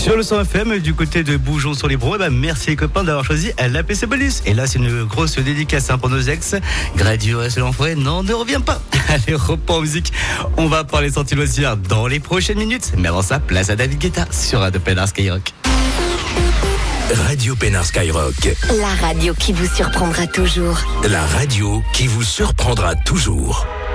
Sur le 100 FM, du côté de Bougeon-sur-les-Braux, merci les copains d'avoir choisi l'APC Bonus. Et là, c'est une grosse dédicace pour nos ex. Gradure et l'enfoiré, non, ne reviens pas. Allez, repas en musique. On va parler sorties loisirs dans les prochaines minutes. Mais avant ça, place à David Guetta sur Radio Pénard Skyrock. Radio Pénard Skyrock. La radio qui vous surprendra toujours. La radio qui vous surprendra toujours.